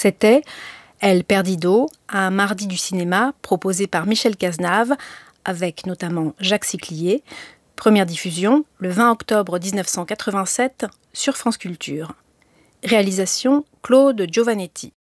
C'était El Perdido, un mardi du cinéma proposé par Michel Cazenave, avec notamment Jacques Siclier. Première diffusion le 20 octobre 1987 sur France Culture. Réalisation Claude Giovannetti.